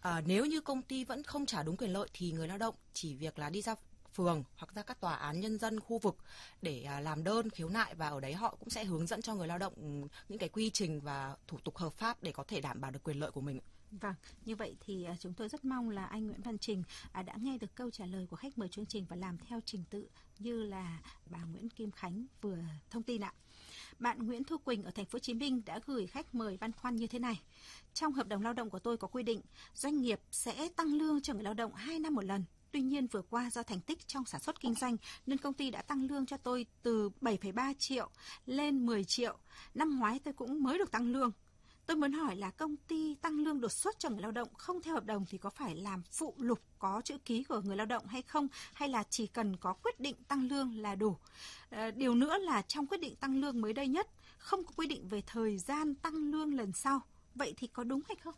Nếu như công ty vẫn không trả đúng quyền lợi thì người lao động chỉ việc là đi ra phường hoặc ra các tòa án nhân dân khu vực để làm đơn khiếu nại, và ở đấy họ cũng sẽ hướng dẫn cho người lao động những cái quy trình và thủ tục hợp pháp để có thể đảm bảo được quyền lợi của mình. Vâng, như vậy thì chúng tôi rất mong là anh Nguyễn Văn Trình đã nghe được câu trả lời của khách mời chương trình và làm theo trình tự như là bà Nguyễn Kim Khánh vừa thông tin ạ. Bạn Nguyễn Thu Quỳnh ở thành phố Hồ Chí Minh đã gửi khách mời băn khoăn như thế này: trong hợp đồng lao động của tôi có quy định doanh nghiệp sẽ tăng lương cho người lao động 2 năm một lần. Tuy nhiên vừa qua do thành tích trong sản xuất kinh doanh nên công ty đã tăng lương cho tôi từ 7,3 triệu lên 10 triệu. Năm ngoái tôi cũng mới được tăng lương. Tôi muốn hỏi là công ty tăng lương đột xuất cho người lao động không theo hợp đồng thì có phải làm phụ lục có chữ ký của người lao động hay không, hay là chỉ cần có quyết định tăng lương là đủ? Điều nữa là trong quyết định tăng lương mới đây nhất không có quy định về thời gian tăng lương lần sau. Vậy thì có đúng hay không?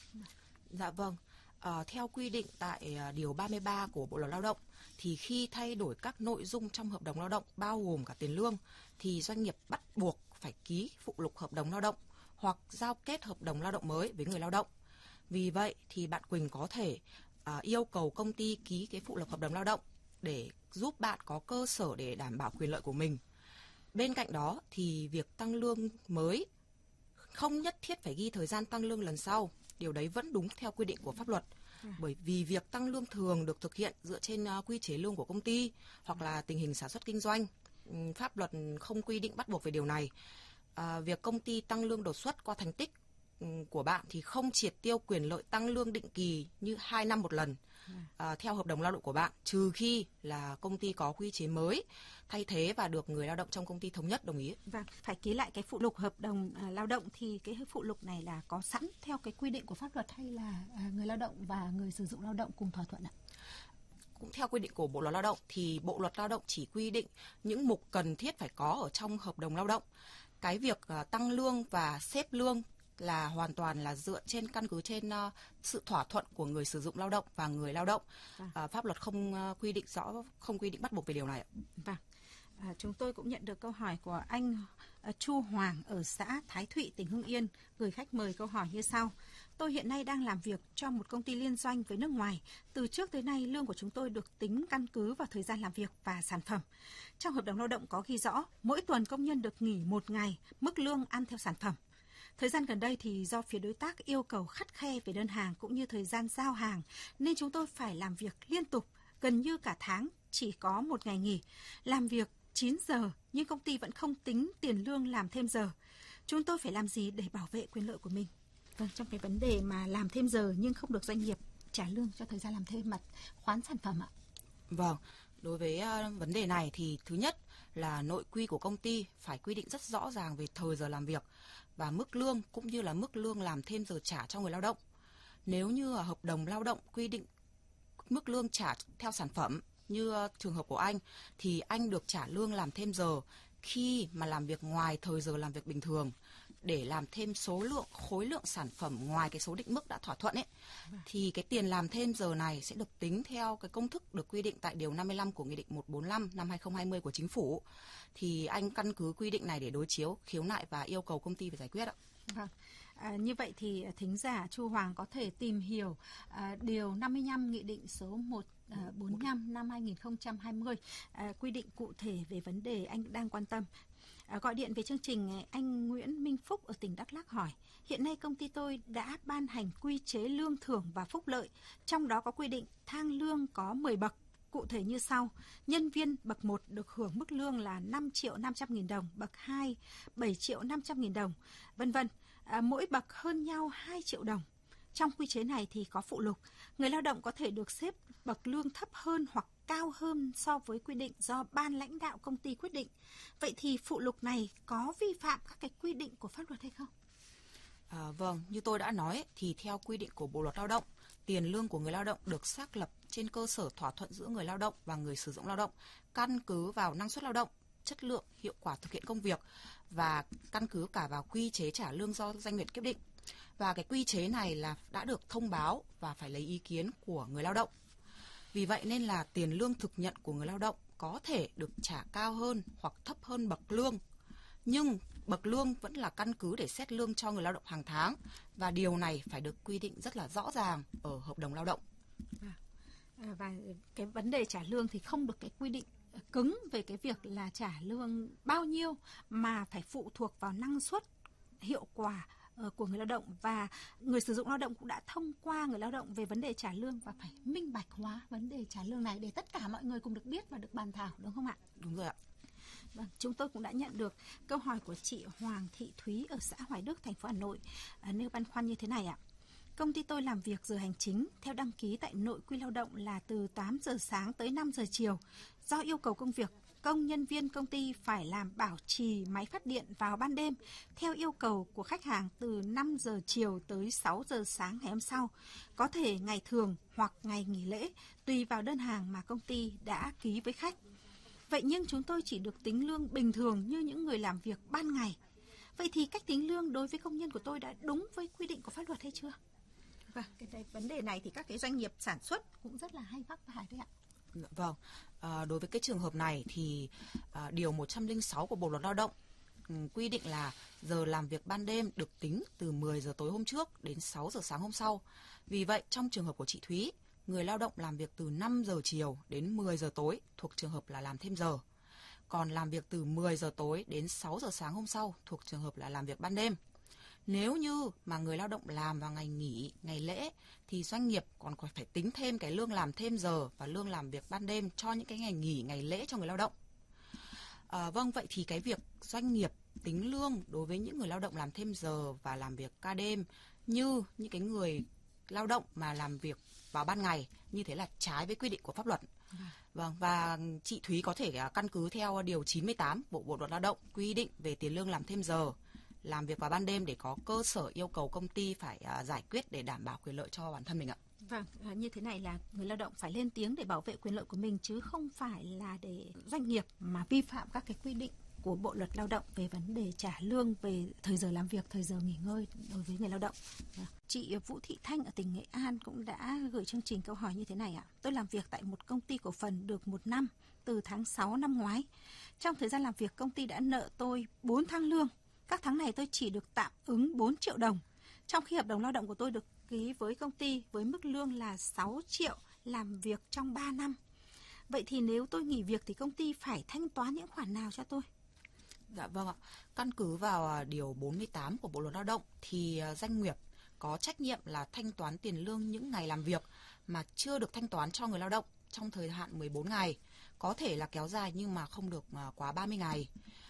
Dạ vâng. Theo quy định tại Điều 33 của Bộ Luật Lao động thì khi thay đổi các nội dung trong hợp đồng lao động bao gồm cả tiền lương thì doanh nghiệp bắt buộc phải ký phụ lục hợp đồng lao động hoặc giao kết hợp đồng lao động mới với người lao động. Vì vậy thì bạn Quỳnh có thể yêu cầu công ty ký cái phụ lục hợp đồng lao động để giúp bạn có cơ sở để đảm bảo quyền lợi của mình. Bên cạnh đó thì việc tăng lương mới không nhất thiết phải ghi thời gian tăng lương lần sau. Điều đấy vẫn đúng theo quy định của pháp luật. Bởi vì việc tăng lương thường được thực hiện dựa trên quy chế lương của công ty hoặc là tình hình sản xuất kinh doanh. Pháp luật không quy định bắt buộc về điều này. Việc công ty tăng lương đột xuất qua thành tích của bạn thì không triệt tiêu quyền lợi tăng lương định kỳ như 2 năm một lần theo hợp đồng lao động của bạn, trừ khi là công ty có quy chế mới thay thế và được người lao động trong công ty thống nhất đồng ý. Vâng, phải ký lại cái phụ lục hợp đồng lao động thì cái phụ lục này là có sẵn theo cái quy định của pháp luật hay là người lao động và người sử dụng lao động cùng thỏa thuận ạ? Cũng theo quy định của Bộ Luật Lao động thì Bộ Luật Lao động chỉ quy định những mục cần thiết phải có ở trong hợp đồng lao động. Cái việc tăng lương và xếp lương là hoàn toàn là dựa trên căn cứ trên sự thỏa thuận của người sử dụng lao động và người lao động. Pháp luật không quy định rõ, không quy định bắt buộc về điều này. Vâng. Chúng tôi cũng nhận được câu hỏi của anh Chu Hoàng ở xã Thái Thụy, tỉnh Hưng Yên, gửi khách mời câu hỏi như sau. Tôi hiện nay đang làm việc cho một công ty liên doanh với nước ngoài. Từ trước tới nay, lương của chúng tôi được tính căn cứ vào thời gian làm việc và sản phẩm. Trong hợp đồng lao động có ghi rõ, mỗi tuần công nhân được nghỉ 1 ngày, mức lương ăn theo sản phẩm. Thời gian gần đây thì do phía đối tác yêu cầu khắt khe về đơn hàng cũng như thời gian giao hàng, nên chúng tôi phải làm việc liên tục, gần như cả tháng, chỉ có 1 ngày nghỉ. Làm việc 9 giờ nhưng công ty vẫn không tính tiền lương làm thêm giờ. Chúng tôi phải làm gì để bảo vệ quyền lợi của mình? Vâng, trong cái vấn đề mà làm thêm giờ nhưng không được doanh nghiệp trả lương cho thời gian làm thêm mà khoán sản phẩm ạ. Vâng, đối với vấn đề này thì thứ nhất là nội quy của công ty phải quy định rất rõ ràng về thời giờ làm việc và mức lương cũng như là mức lương làm thêm giờ trả cho người lao động. Nếu như hợp đồng lao động quy định mức lương trả theo sản phẩm như trường hợp của anh thì anh được trả lương làm thêm giờ khi mà làm việc ngoài thời giờ làm việc bình thường để làm thêm số lượng khối lượng sản phẩm ngoài cái số định mức đã thỏa thuận ấy, thì cái tiền làm thêm giờ này sẽ được tính theo cái công thức được quy định tại Điều 55 của Nghị định 145 năm 2020 của Chính phủ. Thì anh căn cứ quy định này để đối chiếu, khiếu nại và yêu cầu công ty phải giải quyết ạ. Vâng. Như vậy thì thính giả Chu Hoàng có thể tìm hiểu Điều 55 Nghị định số 145 năm 2020 quy định cụ thể về vấn đề anh đang quan tâm. Gọi điện về chương trình, anh Nguyễn Minh Phúc ở tỉnh Đắk Lắk hỏi, hiện nay công ty tôi đã ban hành quy chế lương thưởng và phúc lợi, trong đó có quy định thang lương có 10 bậc. Cụ thể như sau, nhân viên bậc 1 được hưởng mức lương là 5.500.000 đồng, bậc 2 7.500.000 đồng, vân vân. Mỗi bậc hơn nhau 2 triệu đồng. Trong quy chế này thì có phụ lục, người lao động có thể được xếp bậc lương thấp hơn hoặc cao hơn so với quy định do ban lãnh đạo công ty quyết định. Vậy thì phụ lục này có vi phạm các cái quy định của pháp luật hay không? Vâng, như tôi đã nói thì theo quy định của Bộ Luật Lao động, tiền lương của người lao động được xác lập trên cơ sở thỏa thuận giữa người lao động và người sử dụng lao động, căn cứ vào năng suất lao động, chất lượng, hiệu quả thực hiện công việc và căn cứ cả vào quy chế trả lương do doanh nghiệp quyết định. Và cái quy chế này là đã được thông báo và phải lấy ý kiến của người lao động. Vì vậy nên là tiền lương thực nhận của người lao động có thể được trả cao hơn hoặc thấp hơn bậc lương, nhưng bậc lương vẫn là căn cứ để xét lương cho người lao động hàng tháng, và điều này phải được quy định rất là rõ ràng ở hợp đồng lao động. Và cái vấn đề trả lương thì không được cái quy định cứng về cái việc là trả lương bao nhiêu, mà phải phụ thuộc vào năng suất, hiệu quả của người lao động, và người sử dụng lao động cũng đã thông qua người lao động về vấn đề trả lương, và phải minh bạch hóa vấn đề trả lương này để tất cả mọi người cùng được biết và được bàn thảo, đúng không ạ? Đúng rồi ạ. Vâng, chúng tôi cũng đã nhận được câu hỏi của chị Hoàng Thị Thúy ở xã Hoài Đức, thành phố Hà Nội, nêu băn khoăn như thế này ạ. Công ty tôi làm việc giờ hành chính theo đăng ký tại nội quy lao động là từ 8 giờ sáng tới 5 giờ chiều. Do yêu cầu công việc, công nhân viên công ty phải làm bảo trì máy phát điện vào ban đêm theo yêu cầu của khách hàng từ 5 giờ chiều tới 6 giờ sáng ngày hôm sau, có thể ngày thường hoặc ngày nghỉ lễ, tùy vào đơn hàng mà công ty đã ký với khách. Vậy nhưng chúng tôi chỉ được tính lương bình thường như những người làm việc ban ngày. Vậy thì cách tính lương đối với công nhân của tôi đã đúng với quy định của pháp luật hay chưa? Vâng, cái vấn đề này thì các cái doanh nghiệp sản xuất cũng rất là hay vấp phải đấy ạ. Vâng, đối với cái trường hợp này thì điều 106 của Bộ luật Lao động quy định là giờ làm việc ban đêm được tính từ 10 giờ tối hôm trước đến 6 giờ sáng hôm sau. Vì vậy, trong trường hợp của chị Thúy, người lao động làm việc từ 5 giờ chiều đến 10 giờ tối thuộc trường hợp là làm thêm giờ. Còn làm việc từ 10 giờ tối đến 6 giờ sáng hôm sau thuộc trường hợp là làm việc ban đêm. Nếu như mà người lao động làm vào ngày nghỉ, ngày lễ thì doanh nghiệp còn phải tính thêm cái lương làm thêm giờ và lương làm việc ban đêm cho những cái ngày nghỉ, ngày lễ cho người lao động. Vâng, vậy thì cái việc doanh nghiệp tính lương đối với những người lao động làm thêm giờ và làm việc ca đêm như những cái người lao động mà làm việc vào ban ngày, như thế là trái với quy định của pháp luật. Vâng, và chị Thúy có thể căn cứ theo điều 98 Bộ luật Lao động quy định về tiền lương làm thêm giờ, làm việc vào ban đêm để có cơ sở yêu cầu công ty phải giải quyết để đảm bảo quyền lợi cho bản thân mình ạ. Vâng, như thế này là người lao động phải lên tiếng để bảo vệ quyền lợi của mình, chứ không phải là để doanh nghiệp mà vi phạm các cái quy định của Bộ luật Lao động về vấn đề trả lương, về thời giờ làm việc, thời giờ nghỉ ngơi đối với người lao động. Chị Vũ Thị Thanh ở tỉnh Nghệ An cũng đã gửi chương trình câu hỏi như thế này ạ. Tôi làm việc tại một công ty cổ phần được 1 năm, từ tháng 6 năm ngoái. Trong thời gian làm việc, công ty đã nợ tôi 4 tháng lương. Các tháng này tôi chỉ được tạm ứng 4 triệu đồng. Trong khi hợp đồng lao động của tôi được ký với công ty với mức lương là 6 triệu làm việc trong 3 năm. Vậy thì nếu tôi nghỉ việc thì công ty phải thanh toán những khoản nào cho tôi? Dạ vâng ạ. Căn cứ vào điều 48 của Bộ luật Lao động thì doanh nghiệp có trách nhiệm là thanh toán tiền lương những ngày làm việc mà chưa được thanh toán cho người lao động trong thời hạn 14 ngày. Có thể là kéo dài nhưng mà không được quá 30 ngày.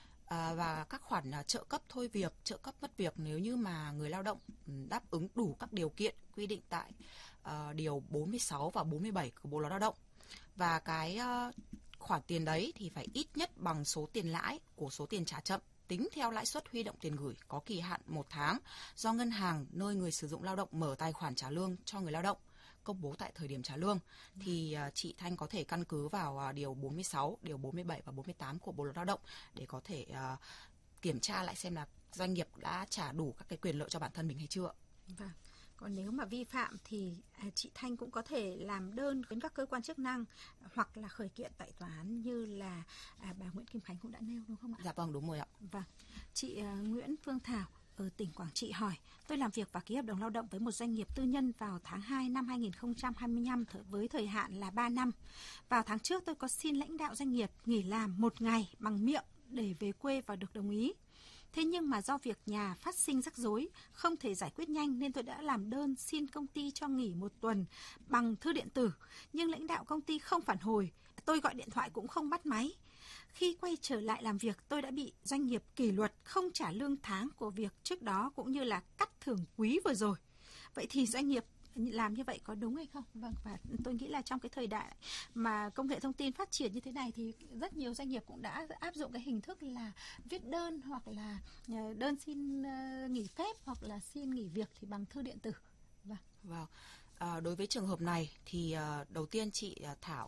Và các khoản trợ cấp thôi việc, trợ cấp mất việc nếu như mà người lao động đáp ứng đủ các điều kiện quy định tại điều 46 và 47 của Bộ luật Lao động. Và cái khoản tiền đấy thì phải ít nhất bằng số tiền lãi của số tiền trả chậm tính theo lãi suất huy động tiền gửi có kỳ hạn 1 tháng do ngân hàng nơi người sử dụng lao động mở tài khoản trả lương cho người lao động công bố tại thời điểm trả lương. Thì chị Thanh có thể căn cứ vào điều 46, điều 47 và 48 của Bộ luật Lao động để có thể kiểm tra lại xem là doanh nghiệp đã trả đủ các cái quyền lợi cho bản thân mình hay chưa. Vâng. Còn nếu mà vi phạm thì chị Thanh cũng có thể làm đơn đến các cơ quan chức năng hoặc là khởi kiện tại tòa án như là bà Nguyễn Kim Khánh cũng đã nêu, đúng không ạ? Dạ vâng, đúng rồi ạ. Vâng. Chị Nguyễn Phương Thảo ở tỉnh Quảng Trị hỏi, tôi làm việc và ký hợp đồng lao động với một doanh nghiệp tư nhân vào tháng 2 năm 2025 với thời hạn là 3 năm. Vào tháng trước tôi có xin lãnh đạo doanh nghiệp nghỉ làm 1 ngày bằng miệng để về quê và được đồng ý. Thế nhưng mà do việc nhà phát sinh rắc rối, không thể giải quyết nhanh nên tôi đã làm đơn xin công ty cho nghỉ 1 tuần bằng thư điện tử. Nhưng lãnh đạo công ty không phản hồi, tôi gọi điện thoại cũng không bắt máy. Khi quay trở lại làm việc, tôi đã bị doanh nghiệp kỷ luật không trả lương tháng của việc trước đó cũng như là cắt thưởng quý vừa rồi. Vậy thì doanh nghiệp làm như vậy có đúng hay không? Vâng, và tôi nghĩ là trong cái thời đại mà công nghệ thông tin phát triển như thế này thì rất nhiều doanh nghiệp cũng đã áp dụng cái hình thức là viết đơn hoặc là đơn xin nghỉ phép hoặc là xin nghỉ việc thì bằng thư điện tử. Vâng. Wow. Đối với trường hợp này thì đầu tiên chị Thảo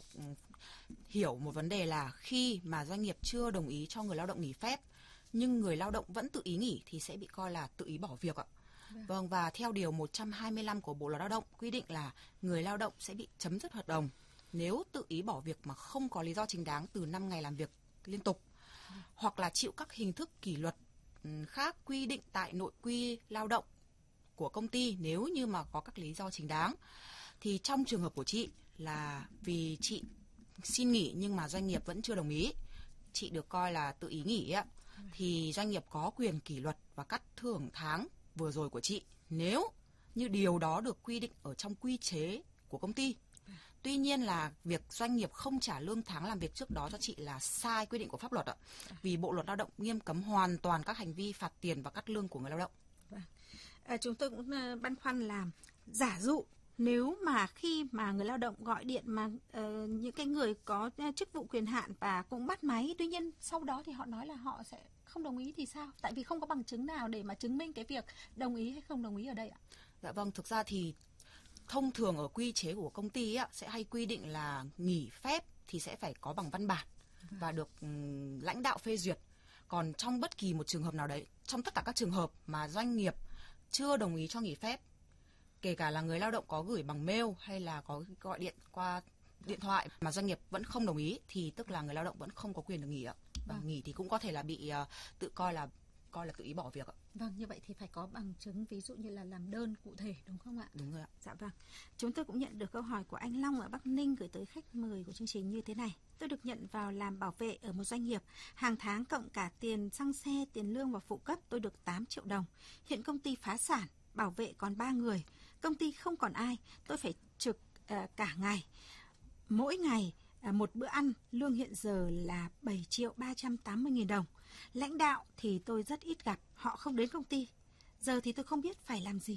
hiểu một vấn đề là khi mà doanh nghiệp chưa đồng ý cho người lao động nghỉ phép nhưng người lao động vẫn tự ý nghỉ thì sẽ bị coi là tự ý bỏ việc ạ. Vâng, và theo điều 125 của Bộ luật Lao động quy định là người lao động sẽ bị chấm dứt hợp đồng nếu tự ý bỏ việc mà không có lý do chính đáng từ 5 ngày làm việc liên tục hoặc là chịu các hình thức kỷ luật khác quy định tại nội quy lao động của công ty nếu như mà có các lý do chính đáng. Thì trong trường hợp của chị là vì chị xin nghỉ nhưng mà doanh nghiệp vẫn chưa đồng ý, chị được coi là tự ý nghỉ ạ, thì doanh nghiệp có quyền kỷ luật và cắt thưởng tháng vừa rồi của chị nếu như điều đó được quy định ở trong quy chế của công ty. Tuy nhiên là việc doanh nghiệp không trả lương tháng làm việc trước đó cho chị là sai quy định của pháp luật ạ. Vì Bộ luật Lao động nghiêm cấm hoàn toàn các hành vi phạt tiền và cắt lương của người lao động. Chúng tôi cũng băn khoăn là giả dụ nếu mà khi mà người lao động gọi điện mà những cái người có chức vụ quyền hạn và cũng bắt máy, tuy nhiên sau đó thì họ nói là họ sẽ không đồng ý thì sao? Tại vì không có bằng chứng nào để mà chứng minh cái việc đồng ý hay không đồng ý ở đây ạ. Dạ vâng, thực ra thì thông thường ở quy chế của công ty sẽ hay quy định là nghỉ phép thì sẽ phải có bằng văn bản và được lãnh đạo phê duyệt. Còn trong bất kỳ một trường hợp nào đấy, trong tất cả các trường hợp mà doanh nghiệp chưa đồng ý cho nghỉ phép, kể cả là người lao động có gửi bằng mail hay là có gọi điện qua điện thoại mà doanh nghiệp vẫn không đồng ý, thì tức là người lao động vẫn không có quyền được nghỉ ạ. Và nghỉ thì cũng có thể là bị tự coi là tự ý bỏ việc ạ. Vâng, như vậy thì phải có bằng chứng, ví dụ như là làm đơn cụ thể, đúng không ạ? Đúng rồi ạ. Dạ vâng. Chúng tôi cũng nhận được câu hỏi của anh Long ở Bắc Ninh gửi tới khách mời của chương trình như thế này. Tôi được nhận vào làm bảo vệ ở một doanh nghiệp. Hàng tháng cộng cả tiền xăng xe, tiền lương và phụ cấp tôi được 8 triệu đồng. Hiện công ty phá sản, bảo vệ còn 3 người. Công ty không còn ai, tôi phải trực cả ngày. Mỗi ngày một bữa ăn, lương hiện giờ là 7.380.000 đồng. Lãnh đạo thì tôi rất ít gặp, họ không đến công ty. Giờ thì tôi không biết phải làm gì.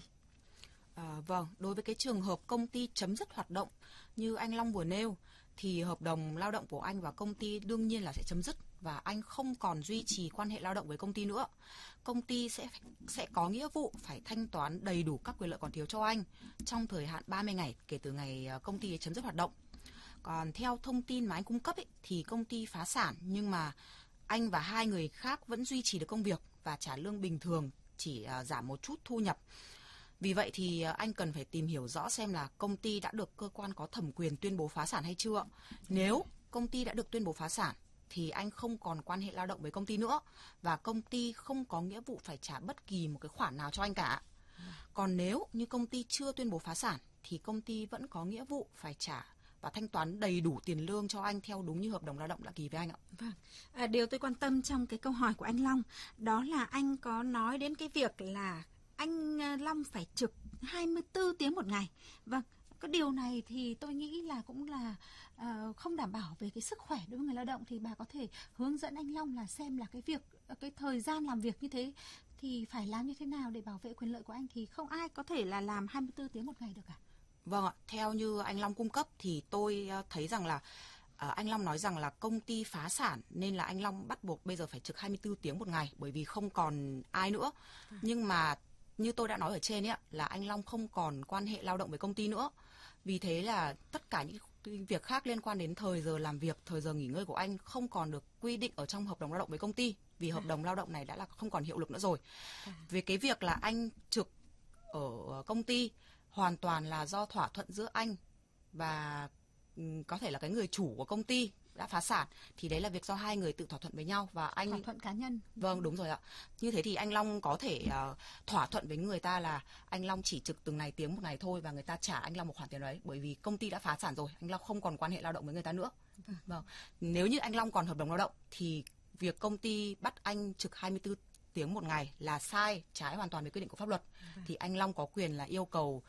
Vâng, đối với cái trường hợp công ty chấm dứt hoạt động như anh Long vừa nêu, thì hợp đồng lao động của anh và công ty đương nhiên là sẽ chấm dứt và anh không còn duy trì quan hệ lao động với công ty nữa. Công ty sẽ có nghĩa vụ phải thanh toán đầy đủ các quyền lợi còn thiếu cho anh trong thời hạn 30 ngày kể từ ngày công ty chấm dứt hoạt động. Còn theo thông tin mà anh cung cấp thì công ty phá sản nhưng mà anh và 2 người khác vẫn duy trì được công việc và trả lương bình thường, chỉ giảm một chút thu nhập. Vì vậy thì anh cần phải tìm hiểu rõ xem là công ty đã được cơ quan có thẩm quyền tuyên bố phá sản hay chưa. Nếu công ty đã được tuyên bố phá sản thì anh không còn quan hệ lao động với công ty nữa và công ty không có nghĩa vụ phải trả bất kỳ một cái khoản nào cho anh cả. Còn nếu như công ty chưa tuyên bố phá sản thì công ty vẫn có nghĩa vụ phải trả và thanh toán đầy đủ tiền lương cho anh theo đúng như hợp đồng lao động đã ký với anh ạ. Vâng. Điều tôi quan tâm trong cái câu hỏi của anh Long đó là anh có nói đến cái việc là anh Long phải trực 24 tiếng một ngày. Vâng, cái điều này thì tôi nghĩ là cũng là không đảm bảo về cái sức khỏe đối với người lao động, thì bà có thể hướng dẫn anh Long là xem là cái thời gian làm việc như thế thì phải làm như thế nào để bảo vệ quyền lợi của anh, thì không ai có thể là làm 24 tiếng một ngày được cả. Vâng ạ, theo như anh Long cung cấp thì tôi thấy rằng là anh Long nói rằng là công ty phá sản nên là anh Long bắt buộc bây giờ phải trực 24 tiếng một ngày bởi vì không còn ai nữa. Nhưng mà như tôi đã nói ở trên là anh Long không còn quan hệ lao động với công ty nữa. Vì thế là tất cả những việc khác liên quan đến thời giờ làm việc, thời giờ nghỉ ngơi của anh không còn được quy định ở trong hợp đồng lao động với công ty, vì hợp đồng lao động này đã là không còn hiệu lực nữa rồi. Về cái việc là anh trực ở công ty hoàn toàn là do thỏa thuận giữa anh và có thể là cái người chủ của công ty đã phá sản, thì đấy là việc do 2 người tự thỏa thuận với nhau và anh thỏa thuận cá nhân. Vâng, đúng rồi ạ. Như thế thì anh Long có thể thỏa thuận với người ta là anh Long chỉ trực từng này tiếng một ngày thôi và người ta trả anh Long một khoản tiền đấy, bởi vì công ty đã phá sản rồi, anh Long không còn quan hệ lao động với người ta nữa. Vâng. Nếu như anh Long còn hợp đồng lao động thì việc công ty bắt anh trực 24 tiếng một ngày là sai, trái hoàn toàn với quy định của pháp luật. Thì anh Long có quyền là yêu cầu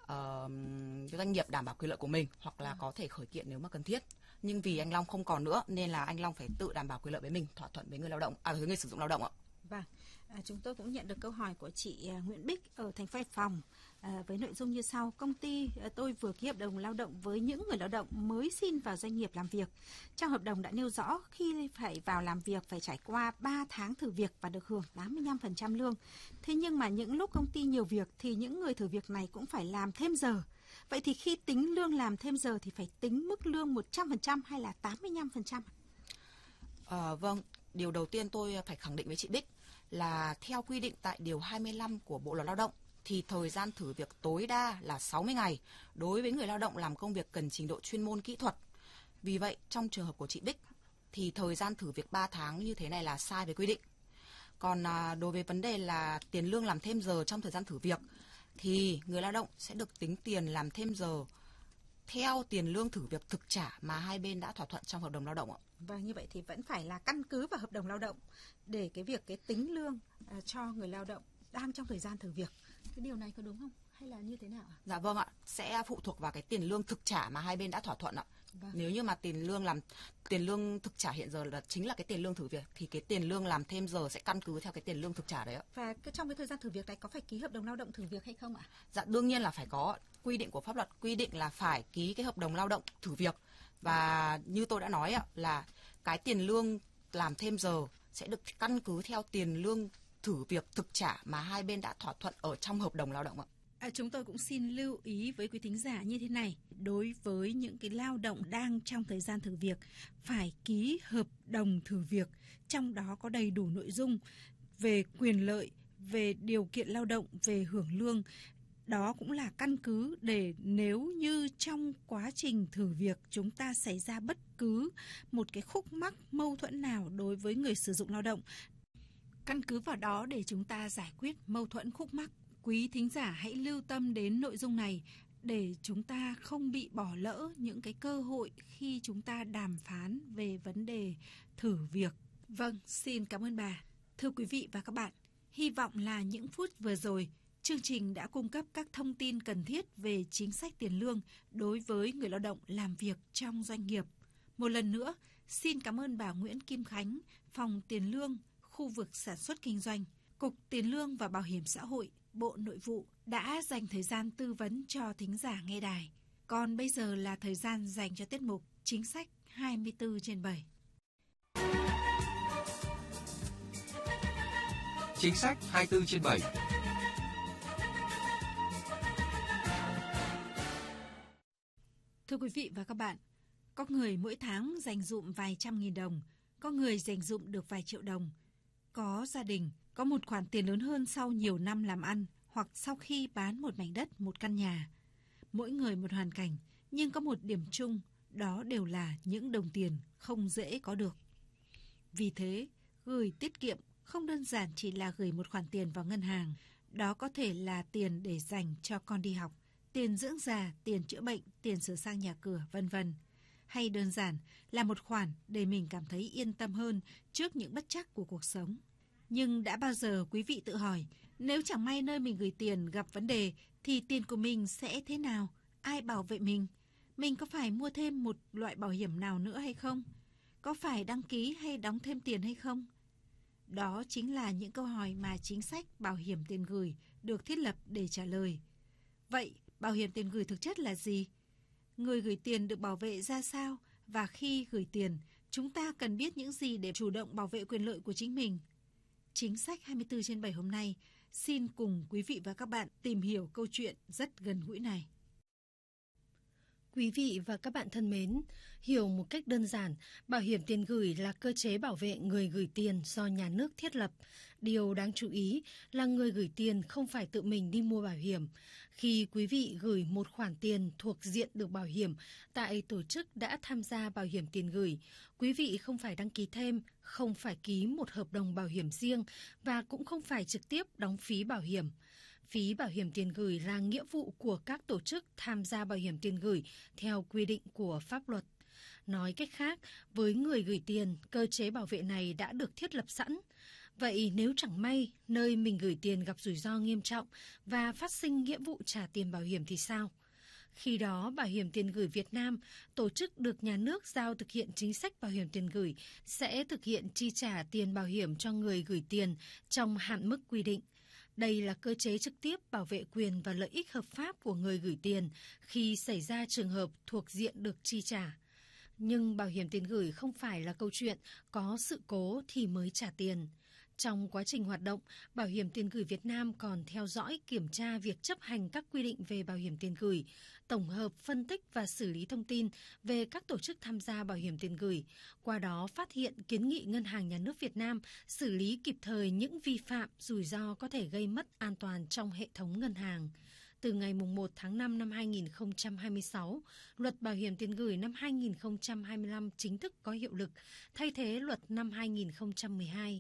doanh nghiệp đảm bảo quyền lợi của mình hoặc là có thể khởi kiện nếu mà cần thiết. Nhưng vì anh Long không còn nữa nên là anh Long phải tự đảm bảo quyền lợi với mình, thỏa thuận với người lao động, với người sử dụng lao động ạ. Vâng, chúng tôi cũng nhận được câu hỏi của chị Nguyễn Bích ở thành phố Hải Phòng với nội dung như sau: công ty tôi vừa ký hợp đồng lao động với những người lao động mới xin vào doanh nghiệp làm việc. Trong hợp đồng đã nêu rõ khi phải vào làm việc phải trải qua 3 tháng thử việc và được hưởng 85% lương. Thế nhưng mà những lúc công ty nhiều việc thì những người thử việc này cũng phải làm thêm giờ. Vậy thì khi tính lương làm thêm giờ thì phải tính mức lương 100% hay là 85%? Vâng, điều đầu tiên tôi phải khẳng định với chị Bích là theo quy định tại điều 25 của Bộ luật Lao động thì thời gian thử việc tối đa là 60 ngày đối với người lao động làm công việc cần trình độ chuyên môn kỹ thuật. Vì vậy, trong trường hợp của chị Bích thì thời gian thử việc 3 tháng như thế này là sai với quy định. Còn đối với vấn đề là tiền lương làm thêm giờ trong thời gian thử việc thì người lao động sẽ được tính tiền làm thêm giờ theo tiền lương thử việc thực trả mà hai bên đã thỏa thuận trong hợp đồng lao động ạ. Và như vậy thì vẫn phải là căn cứ vào hợp đồng lao động để cái tính lương cho người lao động đang trong thời gian thử việc. Cái điều này có đúng không? Hay là như thế nào ạ? Dạ vâng ạ, sẽ phụ thuộc vào cái tiền lương thực trả mà hai bên đã thỏa thuận ạ. Vâng. Nếu như mà tiền lương thực trả hiện giờ là chính là cái tiền lương thử việc thì cái tiền lương làm thêm giờ sẽ căn cứ theo cái tiền lương thực trả đấy ạ. Và trong cái thời gian thử việc này có phải ký hợp đồng lao động thử việc hay không ạ? Dạ đương nhiên là phải có. Quy định của pháp luật quy định là phải ký cái hợp đồng lao động thử việc. Và như tôi đã nói ạ, là cái tiền lương làm thêm giờ sẽ được căn cứ theo tiền lương thử việc thực trả mà hai bên đã thỏa thuận ở trong hợp đồng lao động ạ. Chúng tôi cũng xin lưu ý với quý thính giả như thế này. Đối với những cái lao động đang trong thời gian thử việc, phải ký hợp đồng thử việc, trong đó có đầy đủ nội dung về quyền lợi, về điều kiện lao động, về hưởng lương. Đó cũng là căn cứ để nếu như trong quá trình thử việc chúng ta xảy ra bất cứ một cái khúc mắc mâu thuẫn nào đối với người sử dụng lao động, căn cứ vào đó để chúng ta giải quyết mâu thuẫn khúc mắc. Quý thính giả hãy lưu tâm đến nội dung này để chúng ta không bị bỏ lỡ những cái cơ hội khi chúng ta đàm phán về vấn đề thử việc. Vâng, xin cảm ơn bà. Thưa quý vị và các bạn, hy vọng là những phút vừa rồi, chương trình đã cung cấp các thông tin cần thiết về chính sách tiền lương đối với người lao động làm việc trong doanh nghiệp. Một lần nữa, xin cảm ơn bà Nguyễn Kim Khánh, Phòng Tiền lương, khu vực sản xuất kinh doanh, Cục Tiền lương và Bảo hiểm xã hội, Bộ Nội vụ đã dành thời gian tư vấn cho thính giả nghe đài. Còn bây giờ là thời gian dành cho tiết mục Chính sách 24/7. Chính sách 24/7. Thưa quý vị và các bạn, có người mỗi tháng dành dụm vài trăm nghìn đồng, có người dành dụm được vài triệu đồng. Có gia đình có một khoản tiền lớn hơn sau nhiều năm làm ăn hoặc sau khi bán một mảnh đất, một căn nhà. Mỗi người một hoàn cảnh, nhưng có một điểm chung, đó đều là những đồng tiền không dễ có được. Vì thế, gửi tiết kiệm không đơn giản chỉ là gửi một khoản tiền vào ngân hàng. Đó có thể là tiền để dành cho con đi học, tiền dưỡng già, tiền chữa bệnh, tiền sửa sang nhà cửa, vân vân. Hay đơn giản là một khoản để mình cảm thấy yên tâm hơn trước những bất trắc của cuộc sống. Nhưng đã bao giờ quý vị tự hỏi, nếu chẳng may nơi mình gửi tiền gặp vấn đề thì tiền của mình sẽ thế nào? Ai bảo vệ mình? Mình có phải mua thêm một loại bảo hiểm nào nữa hay không? Có phải đăng ký hay đóng thêm tiền hay không? Đó chính là những câu hỏi mà chính sách bảo hiểm tiền gửi được thiết lập để trả lời. Vậy, bảo hiểm tiền gửi thực chất là gì? Người gửi tiền được bảo vệ ra sao? Và khi gửi tiền, chúng ta cần biết những gì để chủ động bảo vệ quyền lợi của chính mình? Chính sách 24/7 hôm nay xin cùng quý vị và các bạn tìm hiểu câu chuyện rất gần gũi này. Quý vị và các bạn thân mến, hiểu một cách đơn giản, bảo hiểm tiền gửi là cơ chế bảo vệ người gửi tiền do nhà nước thiết lập. Điều đáng chú ý là người gửi tiền không phải tự mình đi mua bảo hiểm. Khi quý vị gửi một khoản tiền thuộc diện được bảo hiểm tại tổ chức đã tham gia bảo hiểm tiền gửi, quý vị không phải đăng ký thêm, không phải ký một hợp đồng bảo hiểm riêng và cũng không phải trực tiếp đóng phí bảo hiểm. Phí bảo hiểm tiền gửi là nghĩa vụ của các tổ chức tham gia bảo hiểm tiền gửi theo quy định của pháp luật. Nói cách khác, với người gửi tiền, cơ chế bảo vệ này đã được thiết lập sẵn. Vậy nếu chẳng may nơi mình gửi tiền gặp rủi ro nghiêm trọng và phát sinh nghĩa vụ trả tiền bảo hiểm thì sao? Khi đó, Bảo hiểm tiền gửi Việt Nam, tổ chức được nhà nước giao thực hiện chính sách bảo hiểm tiền gửi, sẽ thực hiện chi trả tiền bảo hiểm cho người gửi tiền trong hạn mức quy định. Đây là cơ chế trực tiếp bảo vệ quyền và lợi ích hợp pháp của người gửi tiền khi xảy ra trường hợp thuộc diện được chi trả. Nhưng bảo hiểm tiền gửi không phải là câu chuyện có sự cố thì mới trả tiền. Trong quá trình hoạt động, Bảo hiểm tiền gửi Việt Nam còn theo dõi, kiểm tra việc chấp hành các quy định về bảo hiểm tiền gửi, tổng hợp, phân tích và xử lý thông tin về các tổ chức tham gia bảo hiểm tiền gửi. Qua đó phát hiện, kiến nghị Ngân hàng Nhà nước Việt Nam xử lý kịp thời những vi phạm, rủi ro có thể gây mất an toàn trong hệ thống ngân hàng. Từ ngày 1 tháng 5 năm 2026, Luật Bảo hiểm tiền gửi năm 2025 chính thức có hiệu lực, thay thế luật năm 2012.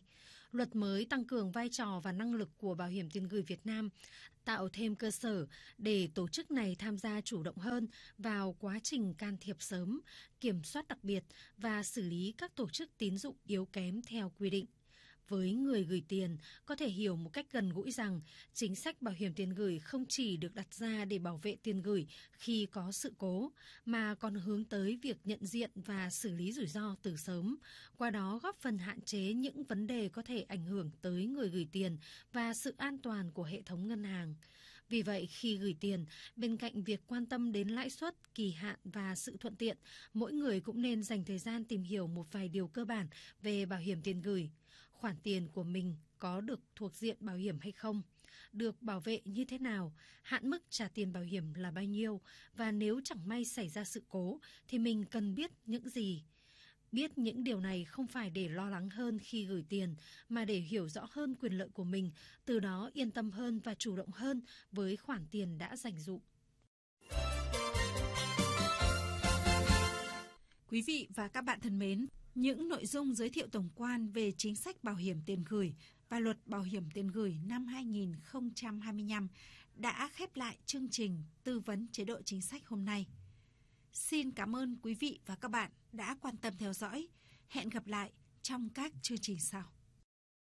Luật mới tăng cường vai trò và năng lực của Bảo hiểm tiền gửi Việt Nam, tạo thêm cơ sở để tổ chức này tham gia chủ động hơn vào quá trình can thiệp sớm, kiểm soát đặc biệt và xử lý các tổ chức tín dụng yếu kém theo quy định. Với người gửi tiền, có thể hiểu một cách gần gũi rằng chính sách bảo hiểm tiền gửi không chỉ được đặt ra để bảo vệ tiền gửi khi có sự cố, mà còn hướng tới việc nhận diện và xử lý rủi ro từ sớm, qua đó góp phần hạn chế những vấn đề có thể ảnh hưởng tới người gửi tiền và sự an toàn của hệ thống ngân hàng. Vì vậy, khi gửi tiền, bên cạnh việc quan tâm đến lãi suất, kỳ hạn và sự thuận tiện, mỗi người cũng nên dành thời gian tìm hiểu một vài điều cơ bản về bảo hiểm tiền gửi. Khoản tiền của mình có được thuộc diện bảo hiểm hay không? Được bảo vệ như thế nào? Hạn mức trả tiền bảo hiểm là bao nhiêu? Và nếu chẳng may xảy ra sự cố thì mình cần biết những gì? Biết những điều này không phải để lo lắng hơn khi gửi tiền, mà để hiểu rõ hơn quyền lợi của mình, từ đó yên tâm hơn và chủ động hơn với khoản tiền đã dành dụm. Quý vị và các bạn thân mến, những nội dung giới thiệu tổng quan về chính sách bảo hiểm tiền gửi và luật bảo hiểm tiền gửi năm 2025 đã khép lại chương trình tư vấn chế độ chính sách hôm nay. Xin cảm ơn quý vị và các bạn đã quan tâm theo dõi. Hẹn gặp lại trong các chương trình sau.